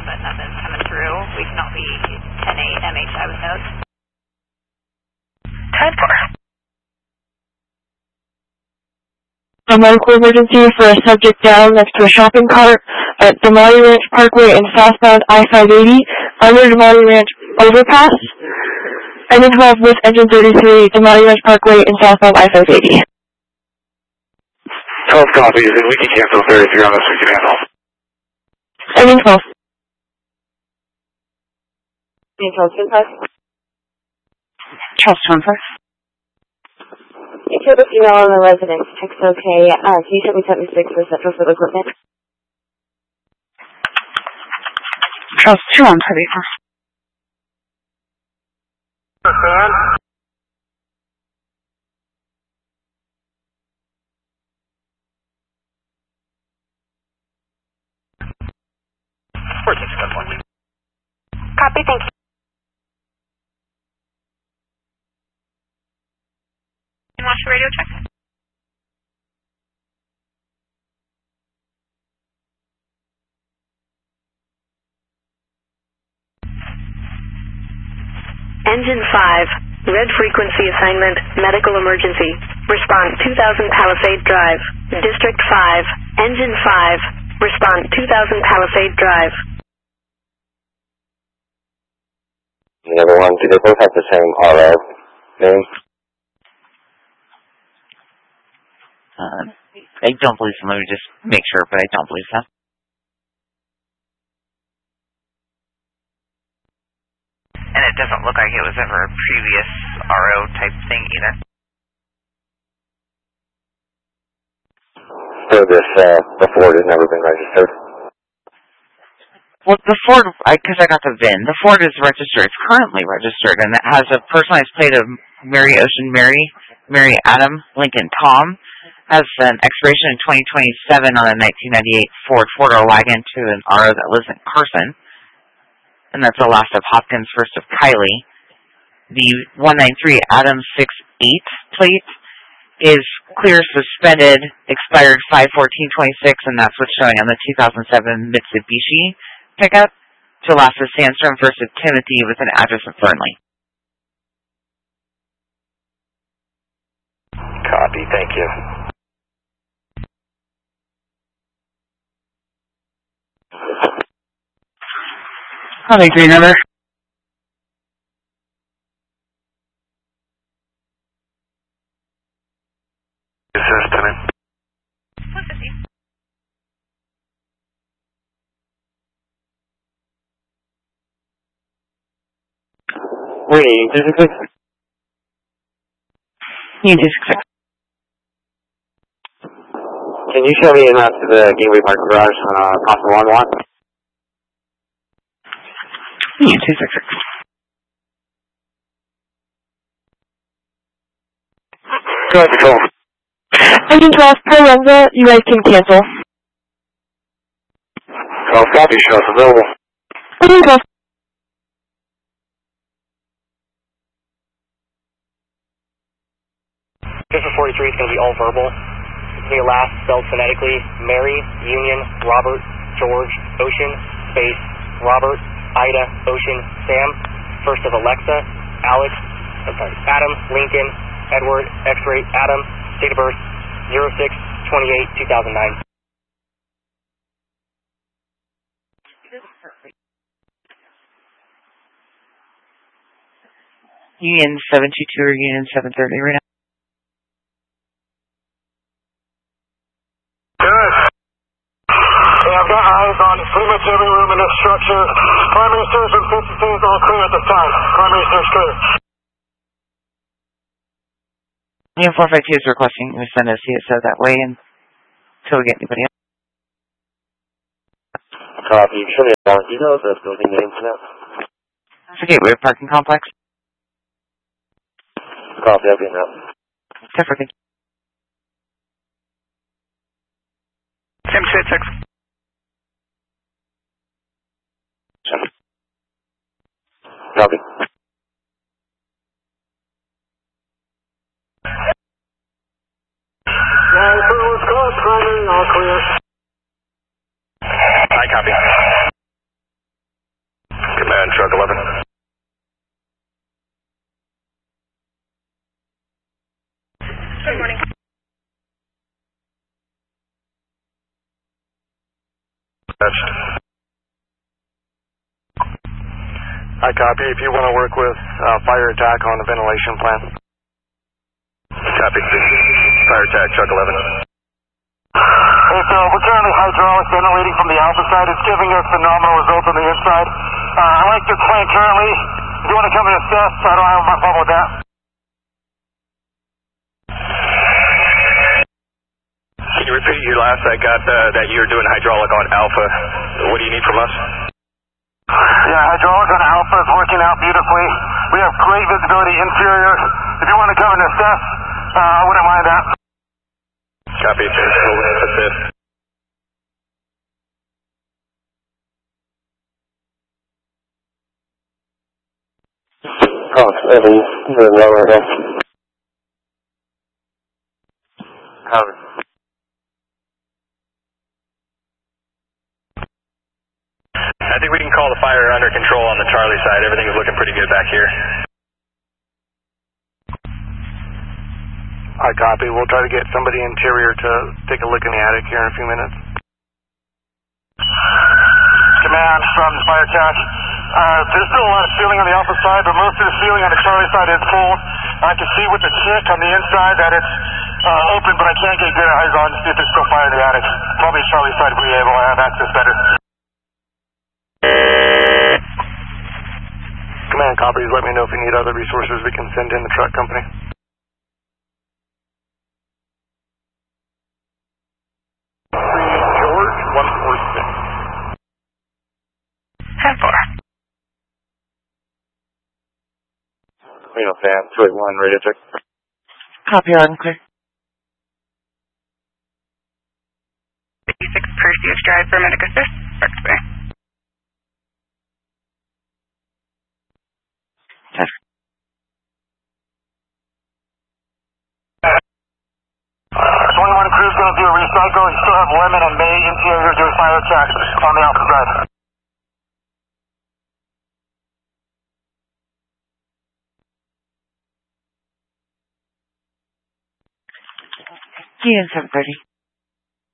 but nothing's coming through. We can all be 10-8 MHI with notes. 10-4. A medical emergency for a subject down next to a shopping cart at Damali Ranch Parkway and southbound I-580 under Damali Ranch overpass. Engine 12 with engine 33, Damali Ranch Parkway and southbound I-580. 12 copies, and we can cancel 33 on this, we can handle. Engine 12. Engine 12, 25. 12, 25. You showed us email on the residence. Text okay. Can you tell me 76 for Central Field Equipment? Charles 2 on 34. Copy, thank you. Watch the radio check. Engine 5, red frequency assignment, medical emergency. Response 2000 Palisade Drive. District 5, Engine 5, response 2000 Palisade Drive. The other one, do they both have the same RO name? I don't believe so. Let me just make sure, but I don't believe so. And it doesn't look like it was ever a previous RO type thing either. So this, the Ford has never been registered? Well, the Ford, because I got the VIN, the Ford is registered. It's currently registered, and it has a personalized plate of Mary Ocean Mary Adam, Lincoln Tom. Has an expiration in 2027 on a 1998 Ford four-door wagon to an RO that lives in Carson. And that's the last of Hopkins, first of Kylie. The 193 Adam 68 plate is clear suspended, expired 5/14/26, and that's what's showing on the 2007 Mitsubishi pickup to last of Sandstrom, first of Timothy, with an address in Fernley. Copy, thank you. Copy, green number. This is Lieutenant. 150. We're Union 266. Union 266. Can you show me a map to the Gateway Park Garage on possible one lot? Union 266. Go ahead, Patrol. Engine 12, per Renza, you guys can cancel. 12 copy, show us available. Engine 12. This is 43, it's going to be all verbal. It's going to be last spelled phonetically. Mary, Union, Robert, George, Ocean, space, Robert, Ida, Ocean, Sam, first of Alexa, Alex, Adam, Lincoln, Edward, X-ray, Adam, date of birth, 06/28/2009. Union 722 or Union 730 right now? Good. Hey, I've got eyes on pretty much every room in this structure. Primary stairs and 52 is all clear at this time. Primary stairs clear. Union 452 is requesting we send a CSO that way until we get anybody else. Copy. Show me a do you know the building names now? It's a Gateway Parking Complex. Copy, I'll be in now. Except for the 726. Copy. All clear. I copy. I copy. If you want to work with fire attack on the ventilation plan. Copy. Fire attack, Chuck 11. Hey, so we're currently hydraulic ventilating from the alpha side. It's giving us phenomenal results on the inside. I like this plan currently. If you want to come and assess, I don't have my problem with that. Can you repeat your last? I got that you were doing hydraulic on alpha. What do you need from us? Yeah, hydraulic on alpha is working out beautifully. We have great visibility interior. If you want to come and assess, I wouldn't mind that. Copy. Assist. Oh, Evan, you're low right now. Copy. I think we can call the fire under control on the Charlie side. Everything is looking pretty good back here. I copy. We'll try to get somebody interior to take a look in the attic here in a few minutes. Command from the fire attack. There's still a lot of ceiling on the alpha side, but most of the ceiling on the Charlie side is full. I can see with the chick on the inside that it's open, but I can't get good eyes on to see if there's still fire in the attic. Probably Charlie side will be able to have access better. Command copies. Let me know if you need other resources we can send in the truck company. George, 146. 10-4. Reno fan, 281, radio check. Copy on, clear. 56 Perseus Drive, paramedic assist. Parks Bay. Test. 21 crew's going to do a recycle. You still have Lemon and May interior doing fire attacks on the alpha side. GN 730.